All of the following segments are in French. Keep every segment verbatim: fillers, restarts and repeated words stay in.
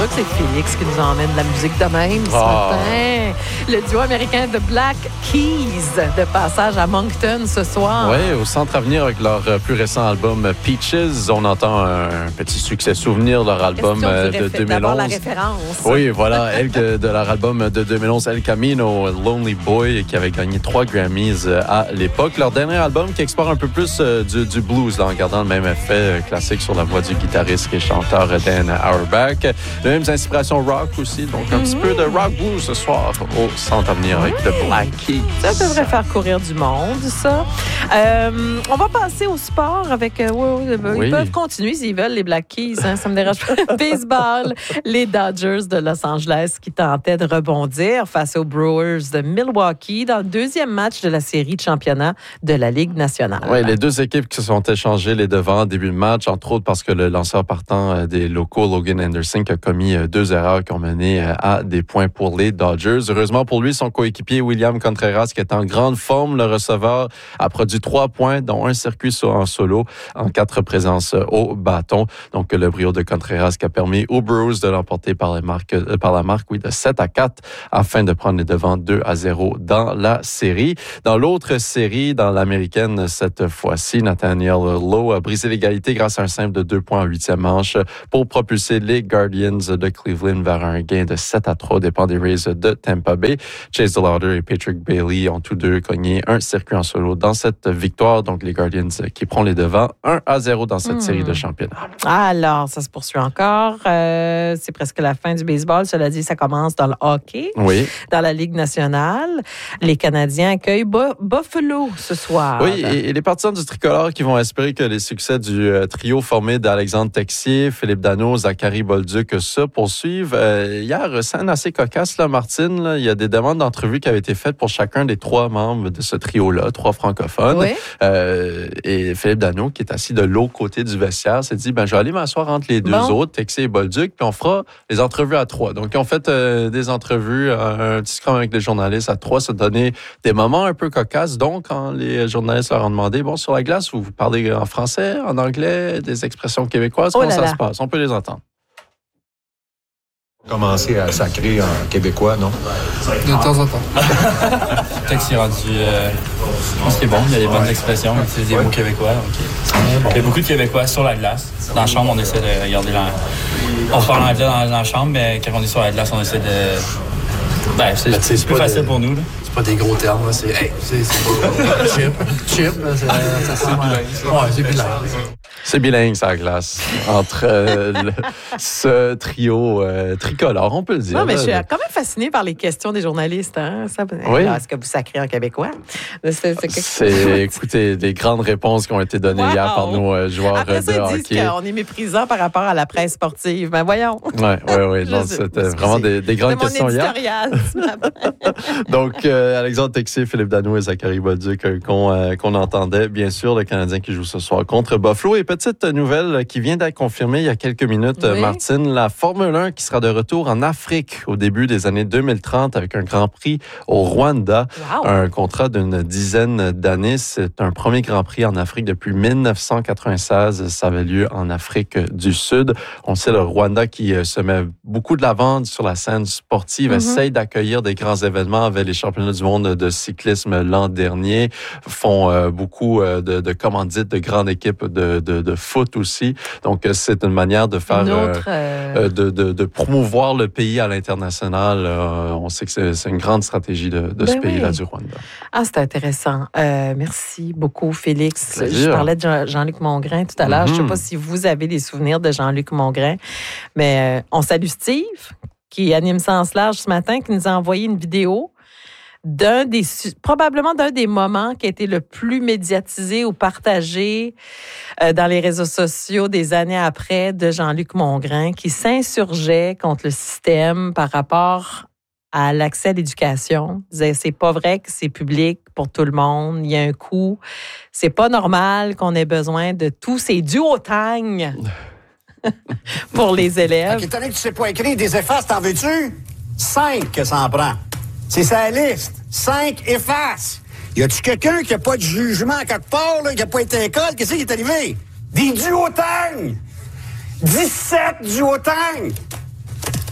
que c'est Félix qui nous emmène de la musique de même ce oh. matin. Le duo américain The Black Keys, de passage à Moncton ce soir. Oui, au Centre Avenir avec leur plus récent album Peaches. On entend un petit succès souvenir de leur album de réfé- deux mille onze. D'abord la référence. Oui, voilà, elle, de leur album de deux mille onze, El Camino, Lonely Boy, qui avait gagné trois Grammys à l'époque. Leur dernier album qui explore un peu plus du, du blues, là, en gardant le même effet classique sur la voix du guitariste et chanteur Dan Auerbach. Les mêmes inspirations rock aussi, donc un mm-hmm. petit peu de rock blues ce soir au Centre Avenir avec The Black Keys. Ça devrait faire courir du monde, ça. Euh, on va passer au sport avec... Euh, ouais, ouais, oui. Ils peuvent continuer s'ils veulent, les Black Keys. Hein, ça me dérange pas. Baseball, les Dodgers de Los Angeles qui tentaient de rebondir face aux Brewers de Milwaukee dans le deuxième match de la série de championnat de la Ligue nationale. Oui, les deux équipes qui se sont échangées les devants en début de match, entre autres parce que le lanceur partant des locaux, Logan Anderson, qui a commis deux erreurs qui ont mené à des points pour les Dodgers. Heureusement pour lui, son coéquipier William Contreras, qui est en grande forme, le receveur, a produit trois points, dont un circuit en solo en quatre présences au bâton. Donc, le brio de Contreras qui a permis aux Brewers de l'emporter par la marque, par la marque oui, de sept à quatre afin de prendre les devants deux à zéro dans la série. Dans l'autre série, dans l'américaine, cette fois-ci, Nathaniel Lowe a brisé l'égalité grâce à un simple de deux points en huitième manche pour propulser les Guardians de Cleveland vers un gain de sept à trois aux dépens des Rays de Tampa Bay. Chase DeLauder et Patrick Bailey ont tous deux cogné un circuit en solo dans cette victoire. Donc, les Guardians qui prennent les devants un à zéro dans cette mmh. série de championnat. Alors, ça se poursuit encore. Euh, c'est presque la fin du baseball. Cela dit, ça commence dans le hockey. Oui. Dans la Ligue nationale. Les Canadiens accueillent Bo- Buffalo ce soir. Oui, et, et les partisans du tricolore qui vont espérer que les succès du euh, trio formé d'Alexandre Texier, Philippe Danault, Zachary Bolduc se poursuivent. Euh, hier, scène assez cocasse, là, Martine. Là, il y a des demandes d'entrevue qui avaient été faites pour chacun des trois membres de ce trio-là, trois francophones. Oui. Euh, et Philippe Danault, qui est assis de l'autre côté du vestiaire, s'est dit, ben, je vais aller m'asseoir entre les deux bon. autres, Texier et Bolduc, puis on fera les entrevues à trois. Donc, ils ont fait euh, des entrevues, un petit scrum avec les journalistes à trois, se donner des moments un peu cocasses. Donc, quand les journalistes leur ont demandé, bon, sur la glace, vous, vous parlez en français, en anglais, des expressions québécoices, oh comment ça là. se passe? On peut les entendre. Commencer à sacrer en québécois, non? De temps en temps. Le texte est rendu... Euh, je pense qu'il est bon. Il y a des bonnes expressions. Il utilise des mots québécois. Donc, il y a beaucoup de Québécois sur la glace. Dans la chambre, on essaie de regarder... La... On parle anglais dans, dans la chambre, mais quand on est sur la glace, on essaie de... Ben, c'est, ben, c'est, c'est plus facile des... pour nous. Là. C'est pas des gros termes. Là. C'est, hey, c'est, c'est pas... chip. Chip. Là, c'est, ça c'est bilingue. Ouais, c'est bilingue. C'est bilingue, ça, la glace, entre euh, le, ce trio euh, tricolore, on peut le dire. Non, mais là, je suis là. quand même fascinée par les questions des journalistes. Hein? Ça, oui. Là, est-ce que vous sacrez en québécois? C'est, c'est, quelque c'est chose. Écoutez, des grandes réponses qui ont été données wow. hier par nos euh, joueurs Après ça, de ils hockey. disent qu'on est méprisant par rapport à la presse sportive. Ben voyons. Oui, oui, oui. Donc, c'était vraiment des, des grandes c'est questions hier. Donc, euh, Alexandre Texier, Philippe Danault et Zachary Bolduc euh, qu'on, euh, qu'on entendait. Bien sûr, le Canadien qui joue ce soir contre Buffalo. Et petite nouvelle qui vient d'être confirmée il y a quelques minutes, oui. Martine, la Formule un qui sera de retour en Afrique au début des années deux mille trente avec un Grand Prix au Rwanda. Wow. Un contrat d'une dizaine d'années. C'est un premier Grand Prix en Afrique depuis dix-neuf cent quatre-vingt-seize. Ça avait lieu en Afrique du Sud. On sait le Rwanda qui se met beaucoup de l'avant sur la scène sportive, mm-hmm. essaye d'accueillir des grands événements avec les championnats du monde de cyclisme l'an dernier, font euh, beaucoup euh, de, de commandites de grandes équipes de, de, de foot aussi. Donc, c'est une manière de faire, une autre, euh, euh... De, de, de promouvoir le pays à l'international. Euh, on sait que c'est, c'est une grande stratégie de, de ben ce pays-là, oui. du Rwanda. Ah, c'est intéressant. Euh, merci beaucoup, Félix. Je parlais de Jean, Jean-Luc Mongrain tout à l'heure. Mm-hmm. Je ne sais pas si vous avez des souvenirs de Jean-Luc Mongrain, mais euh, on salue Steve, qui anime Sens Large ce matin, qui nous a envoyé une vidéo d'un des, probablement d'un des moments qui a été le plus médiatisé ou partagé euh, dans les réseaux sociaux des années après de Jean-Luc Mongrain, qui s'insurgeait contre le système par rapport à l'accès à l'éducation. Il disait, c'est pas vrai que c'est public pour tout le monde. Il y a un coût. C'est pas normal qu'on ait besoin de tous ces duotangs pour les élèves. Étant donné que tu sais pas écrire des effaces, t'en veux-tu? Cinq que ça en prend. C'est sa liste. Cinq effaces. Y a-tu quelqu'un qui a pas de jugement quelque part, là, qui a pas été à l'école? Qu'est-ce qui est arrivé? Des duotangs! dix-sept duotangs!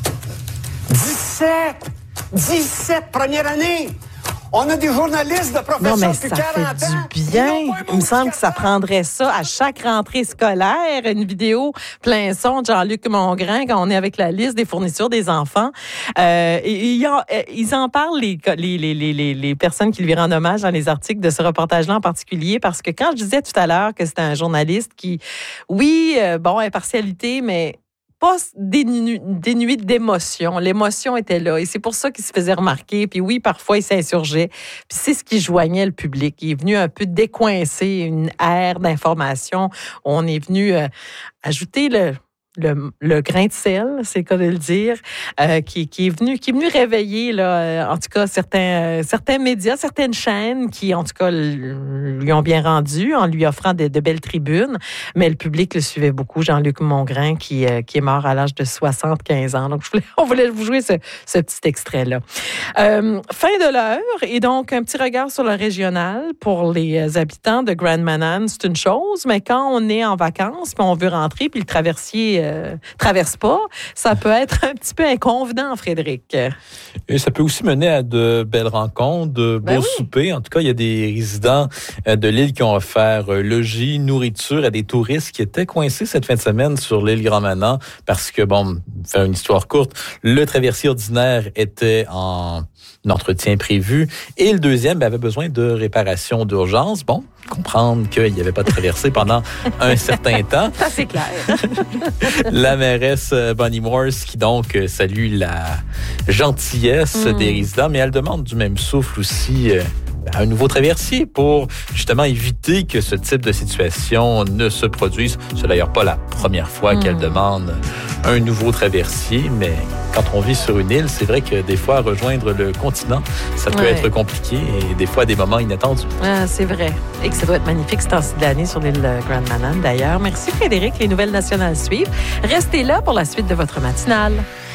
dix-sept! dix-sept première année! On a des journalistes de profession non, mais depuis ça quarante fait ans. du bien. Il me semble que ça prendrait ça à chaque rentrée scolaire, une vidéo plein son de Jean-Luc Mongrain quand on est avec la liste des fournitures des enfants. Euh, et, et, ils en parlent, les, les, les, les, les personnes qui lui rendent hommage dans les articles de ce reportage-là en particulier, parce que quand je disais tout à l'heure que c'était un journaliste qui, oui, euh, bon, impartialité, mais pas dénu, dénué d'émotion. L'émotion était là et c'est pour ça qu'il se faisait remarquer. Puis oui, parfois, il s'insurgeait. Puis c'est ce qui joignait le public. Il est venu un peu décoincer une ère d'information. On est venu euh, ajouter le... Le, le grain de sel, c'est le cas de le dire, euh, qui, qui est venu, qui est venu réveiller là, euh, en tout cas certains, euh, certains médias, certaines chaînes qui, en tout cas, lui ont bien rendu en lui offrant de, de belles tribunes. Mais le public le suivait beaucoup. Jean-Luc Mongrain, qui, euh, qui est mort à l'âge de soixante-quinze ans. Donc, je voulais, on voulait vous jouer ce, ce petit extrait-là. Euh, fin de l'heure et donc un petit regard sur le régional pour les habitants de Grand Manan, c'est une chose, mais quand on est en vacances puis on veut rentrer puis le traversier Euh, traverse pas, ça peut être un petit peu inconvenant, Frédéric. Et ça peut aussi mener à de belles rencontres, de beaux ben oui. soupers. En tout cas, il y a des résidents de l'île qui ont offert logis, nourriture à des touristes qui étaient coincés cette fin de semaine sur l'île Grand Manan parce que, bon, faire une histoire courte, le traversier ordinaire était en entretien prévu et le deuxième avait besoin de réparation d'urgence. Bon, comprendre qu'il n'y avait pas de traversée pendant un certain temps. Ça, c'est clair. La mairesse Bonnie Morse qui donc salue la gentillesse mm. des résidents, mais elle demande du même souffle aussi euh, un nouveau traversier pour justement éviter que ce type de situation ne se produise. C'est d'ailleurs pas la première fois mm. qu'elle demande un nouveau traversier, mais quand on vit sur une île, c'est vrai que des fois, rejoindre le continent, ça peut ouais. être compliqué et des fois, à des moments inattendus. Ah, c'est vrai. Et que ça doit être magnifique ce temps-ci de l'année sur l'île Grand Manan, d'ailleurs. Merci, Frédéric. Les nouvelles nationales suivent. Restez là pour la suite de votre matinale.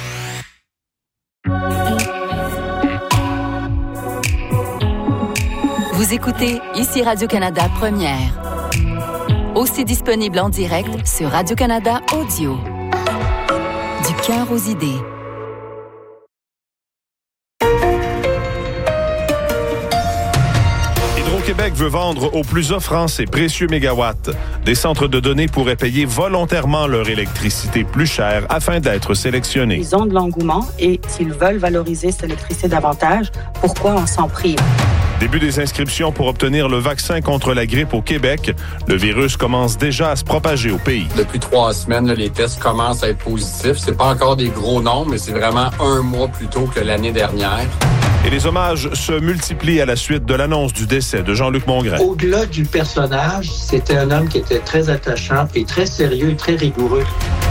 Vous écoutez ici Radio-Canada Première. Aussi disponible en direct sur Radio-Canada Audio. Du cœur aux idées. Hydro-Québec veut vendre aux plus offrants ses précieux mégawatts. Des centres de données pourraient payer volontairement leur électricité plus chère afin d'être sélectionnés. Ils ont de l'engouement et s'ils veulent valoriser cette électricité davantage, pourquoi on s'en prive? Début des inscriptions pour obtenir le vaccin contre la grippe au Québec. Le virus commence déjà à se propager au pays. Depuis trois semaines, là, les tests commencent à être positifs. C'est pas encore des gros nombres, mais c'est vraiment un mois plus tôt que l'année dernière. Et les hommages se multiplient à la suite de l'annonce du décès de Jean-Luc Mongrain. Au-delà du personnage, c'était un homme qui était très attachant et très sérieux et très rigoureux.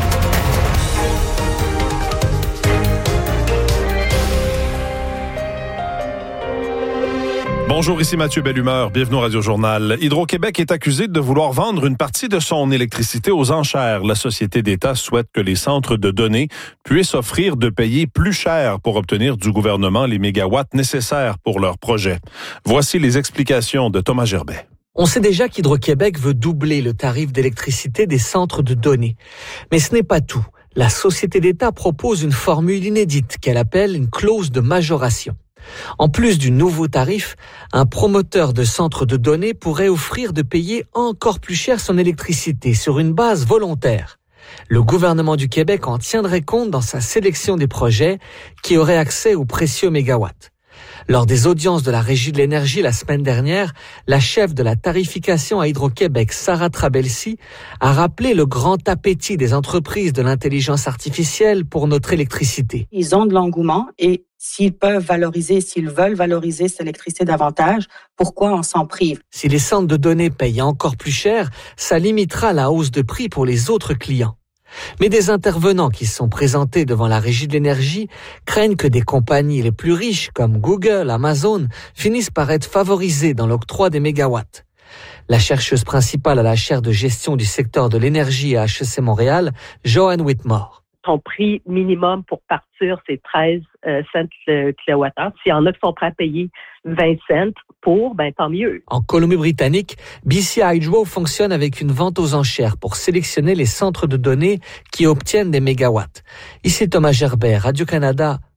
Bonjour, ici Mathieu Bellumeur. Bienvenue au Radio-Journal. Hydro-Québec est accusé de vouloir vendre une partie de son électricité aux enchères. La société d'État souhaite que les centres de données puissent offrir de payer plus cher pour obtenir du gouvernement les mégawatts nécessaires pour leur projet. Voici les explications de Thomas Gerbet. On sait déjà qu'Hydro-Québec veut doubler le tarif d'électricité des centres de données. Mais ce n'est pas tout. La société d'État propose une formule inédite qu'elle appelle une clause de majoration. En plus du nouveau tarif, un promoteur de centres de données pourrait offrir de payer encore plus cher son électricité sur une base volontaire. Le gouvernement du Québec en tiendrait compte dans sa sélection des projets qui auraient accès aux précieux mégawatts. Lors des audiences de la Régie de l'énergie la semaine dernière, la chef de la tarification à Hydro-Québec, Sarah Trabelsi, a rappelé le grand appétit des entreprises de l'intelligence artificielle pour notre électricité. Ils ont de l'engouement et s'ils peuvent valoriser, s'ils veulent valoriser cette électricité davantage, pourquoi on s'en prive? Si les centres de données payent encore plus cher, ça limitera la hausse de prix pour les autres clients. Mais des intervenants qui sont présentés devant la Régie de l'énergie craignent que des compagnies les plus riches comme Google, Amazon finissent par être favorisées dans l'octroi des mégawatts. La chercheuse principale à la chaire de gestion du secteur de l'énergie à H E C Montréal, Joanne Whitmore. Son prix minimum pour partir, c'est treize euh, cents le kilowattheure. S'il y en a qui sont prêts à payer vingt cents pour, ben tant mieux. En Colombie-Britannique, B C Hydro fonctionne avec une vente aux enchères pour sélectionner les centres de données qui obtiennent des mégawatts. Ici Thomas Gerbet, Radio-Canada,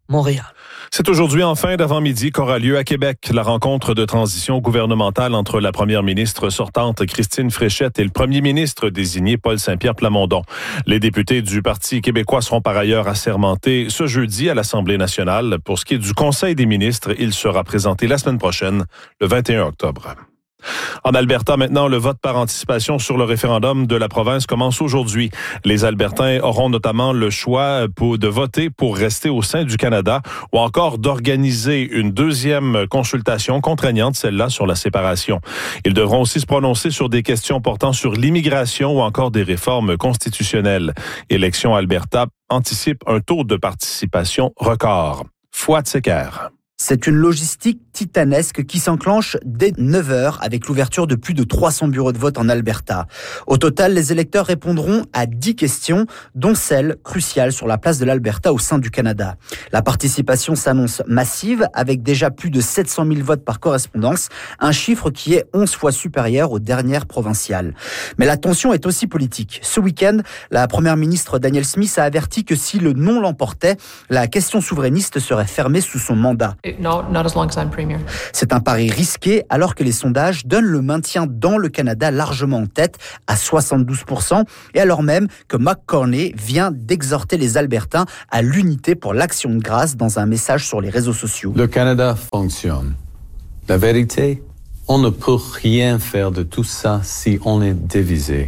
Montréal. C'est aujourd'hui en fin d'avant-midi qu'aura lieu à Québec la rencontre de transition gouvernementale entre la première ministre sortante Christine Fréchette et le premier ministre désigné Paul Saint-Pierre Plamondon. Les députés du Parti québécois seront par ailleurs assermentés ce jeudi à l'Assemblée nationale. Pour ce qui est du Conseil des ministres, il sera présenté la semaine prochaine, le vingt et un octobre. En Alberta, maintenant, le vote par anticipation sur le référendum de la province commence aujourd'hui. Les Albertains auront notamment le choix pour, de voter pour rester au sein du Canada ou encore d'organiser une deuxième consultation contraignante, celle-là sur la séparation. Ils devront aussi se prononcer sur des questions portant sur l'immigration ou encore des réformes constitutionnelles. Élection Alberta anticipe un taux de participation record. Fouad Secker. C'est une logistique titanesque qui s'enclenche dès neuf heures avec l'ouverture de plus de trois cents bureaux de vote en Alberta. Au total, les électeurs répondront à dix questions, dont celle cruciale sur la place de l'Alberta au sein du Canada. La participation s'annonce massive avec déjà plus de sept cent mille votes par correspondance, un chiffre qui est onze fois supérieur aux dernières provinciales. Mais la tension est aussi politique. Ce week-end, la première ministre Danielle Smith a averti que si le non l'emportait, la question souverainiste serait fermée sous son mandat. No, not as long as I'm premier. C'est un pari risqué alors que les sondages donnent le maintien dans le Canada largement en tête à soixante-douze pour cent et alors même que McCorney vient d'exhorter les Albertains à l'unité pour l'action de grâce dans un message sur les réseaux sociaux. Le Canada fonctionne. La vérité, on ne peut rien faire de tout ça si on est divisé.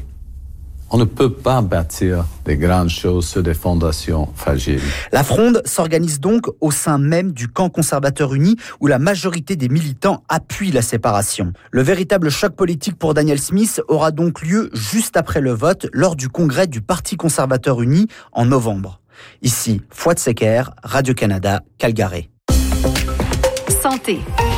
On ne peut pas bâtir des grandes choses sur des fondations fragiles. La fronde s'organise donc au sein même du camp conservateur uni où la majorité des militants appuient la séparation. Le véritable choc politique pour Danielle Smith aura donc lieu juste après le vote lors du congrès du Parti conservateur uni en novembre. Ici, Fouad Secker, Radio-Canada, Calgary. Santé.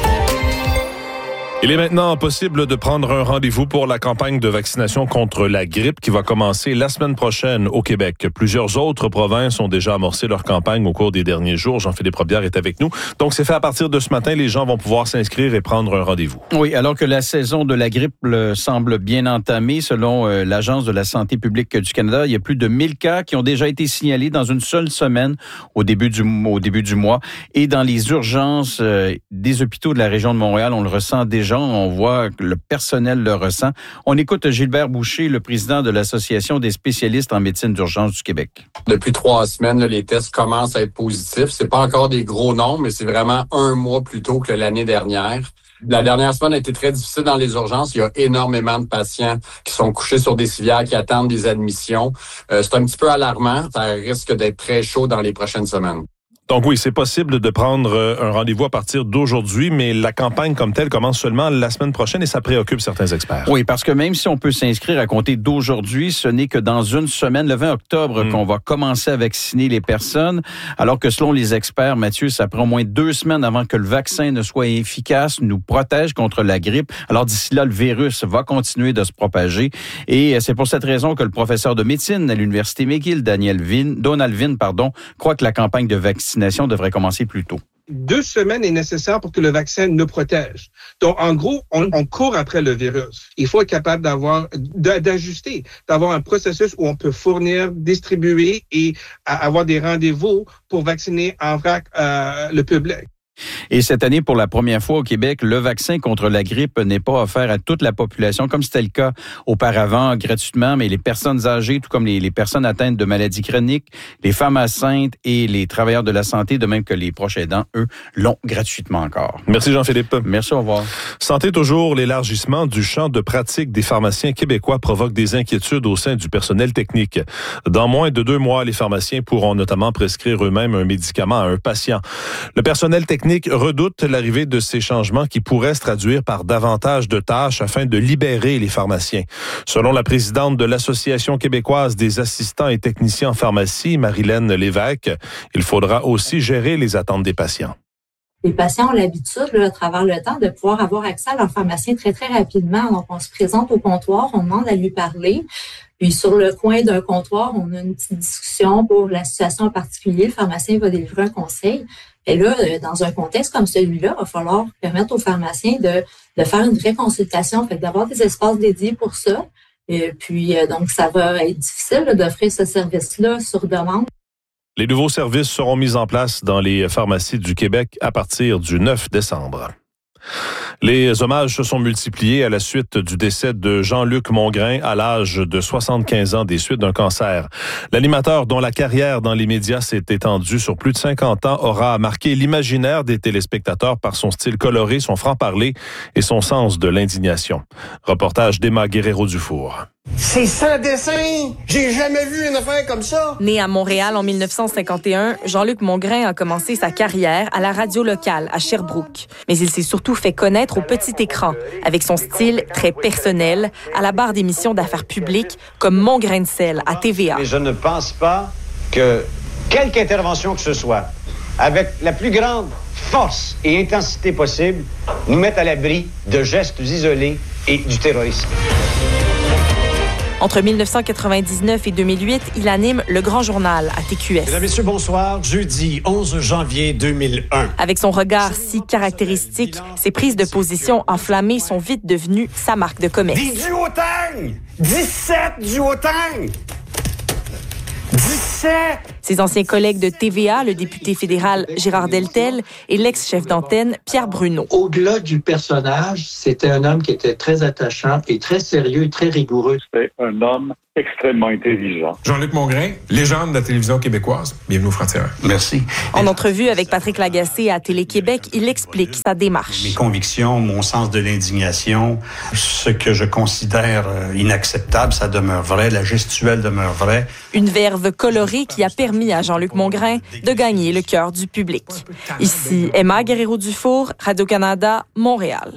Il est maintenant possible de prendre un rendez-vous pour la campagne de vaccination contre la grippe qui va commencer la semaine prochaine au Québec. Plusieurs autres provinces ont déjà amorcé leur campagne au cours des derniers jours. Jean-Philippe Robillard est avec nous. Donc, c'est fait à partir de ce matin. Les gens vont pouvoir s'inscrire et prendre un rendez-vous. Oui, alors que la saison de la grippe semble bien entamée, selon euh, l'Agence de la santé publique du Canada, il y a plus de mille cas qui ont déjà été signalés dans une seule semaine au début du, au début du mois. Et dans les urgences euh, des hôpitaux de la région de Montréal, on le ressent déjà. On voit que le personnel le ressent. On écoute Gilbert Boucher, le président de l'Association des spécialistes en médecine d'urgence du Québec. Depuis trois semaines, là, les tests commencent à être positifs. C'est pas encore des gros nombres, mais c'est vraiment un mois plus tôt que l'année dernière. La dernière semaine a été très difficile dans les urgences. Il y a énormément de patients qui sont couchés sur des civières, qui attendent des admissions. Euh, c'est un petit peu alarmant. Ça risque d'être très chaud dans les prochaines semaines. Donc oui, c'est possible de prendre un rendez-vous à partir d'aujourd'hui, mais la campagne comme telle commence seulement la semaine prochaine et ça préoccupe certains experts. Oui, parce que même si on peut s'inscrire à compter d'aujourd'hui, ce n'est que dans une semaine, le vingt octobre, mmh. qu'on va commencer à vacciner les personnes, alors que selon les experts, Mathieu, ça prend au moins deux semaines avant que le vaccin ne soit efficace, nous protège contre la grippe. Alors d'ici là, le virus va continuer de se propager et c'est pour cette raison que le professeur de médecine à l'Université McGill, Daniel Vin, Donald Vin, pardon, croit que la campagne de vaccination devrait commencer plus tôt. Deux semaines est nécessaire pour que le vaccin nous protège. Donc, en gros, on, on court après le virus. Il faut être capable d'avoir, d'ajuster, d'avoir un processus où on peut fournir, distribuer et avoir des rendez-vous pour vacciner en vrac euh, le public. Et cette année, pour la première fois au Québec, le vaccin contre la grippe n'est pas offert à toute la population, comme c'était le cas auparavant, gratuitement, mais les personnes âgées, tout comme les, les personnes atteintes de maladies chroniques, les femmes enceintes et les travailleurs de la santé, de même que les proches aidants, eux, l'ont gratuitement encore. Merci Jean-Philippe. Merci, au revoir. Santé toujours, l'élargissement du champ de pratique des pharmaciens québécois provoque des inquiétudes au sein du personnel technique. Dans moins de deux mois, les pharmaciens pourront notamment prescrire eux-mêmes un médicament à un patient. Le personnel technique redoute l'arrivée de ces changements qui pourraient se traduire par davantage de tâches afin de libérer les pharmaciens. Selon la présidente de l'Association québécoise des assistants et techniciens en pharmacie, Marilène Lévesque, il faudra aussi gérer les attentes des patients. Les patients ont l'habitude, là, à travers le temps, de pouvoir avoir accès à leur pharmacien très, très rapidement. Donc, on se présente au comptoir, on demande à lui parler. Puis, sur le coin d'un comptoir, on a une petite discussion pour la situation en particulier. Le pharmacien va délivrer un conseil. Et là, dans un contexte comme celui-là, il va falloir permettre aux pharmaciens de, de faire une vraie consultation, fait d'avoir des espaces dédiés pour ça. Et puis, donc, ça va être difficile là, d'offrir ce service-là sur demande. Les nouveaux services seront mis en place dans les pharmacies du Québec à partir du neuf décembre. Les hommages se sont multipliés à la suite du décès de Jean-Luc Mongrain à l'âge de soixante-quinze ans des suites d'un cancer. L'animateur dont la carrière dans les médias s'est étendue sur plus de cinquante ans aura marqué l'imaginaire des téléspectateurs par son style coloré, son franc-parler et son sens de l'indignation. Reportage d'Emma Guerrero-Dufour. C'est sans dessin! J'ai jamais vu une affaire comme ça! Né à Montréal en mille neuf cent cinquante et un, Jean-Luc Mongrain a commencé sa carrière à la radio locale à Sherbrooke. Mais il s'est surtout fait connaître au petit écran, avec son style très personnel, à la barre d'émissions d'affaires publiques comme Mon grain de sel à T V A. Mais je ne pense pas que quelque intervention que ce soit, avec la plus grande force et intensité possible, nous mette à l'abri de gestes isolés et du terrorisme. Entre mille neuf cent quatre-vingt-dix-neuf et deux mille huit, il anime Le Grand Journal à T Q S. Mesdames et messieurs, bonsoir. Jeudi onze janvier deux mille un. Avec son regard si caractéristique, ses prises de position enflammées sont vite devenues sa marque de commerce. Des duotangs! dix-sept duotangs! dix-sept! Ses anciens collègues de T V A, le député fédéral Gérard Deltel et l'ex-chef d'antenne Pierre Bruno. Au-delà du personnage, c'était un homme qui était très attachant et très sérieux et très rigoureux. C'était un homme extrêmement intelligent. Jean-Luc Mongrain, légende de la télévision québécoise. Bienvenue au Frontières. Merci. En entrevue avec Patrick Lagacé à Télé-Québec, il explique sa démarche. Mes convictions, mon sens de l'indignation, ce que je considère inacceptable, ça demeure vrai, la gestuelle demeure vraie. Une verve colorée qui a permis à Jean-Luc Mongrain de gagner le cœur du public. Ici, Emma Guerrero-Dufour, Radio-Canada, Montréal.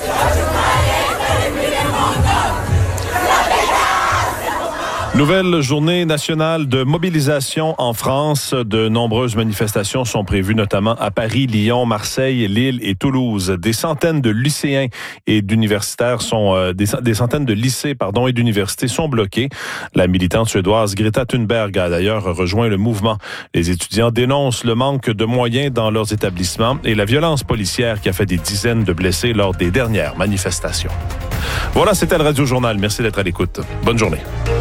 Nouvelle journée nationale de mobilisation en France. De nombreuses manifestations sont prévues, notamment à Paris, Lyon, Marseille, Lille et Toulouse. Des centaines de lycéens et d'universitaires sont, euh, des, des centaines de lycées, pardon, et d'universités sont bloqués. La militante suédoise Greta Thunberg a d'ailleurs rejoint le mouvement. Les étudiants dénoncent le manque de moyens dans leurs établissements et la violence policière qui a fait des dizaines de blessés lors des dernières manifestations. Voilà, c'était le Radio Journal. Merci d'être à l'écoute. Bonne journée.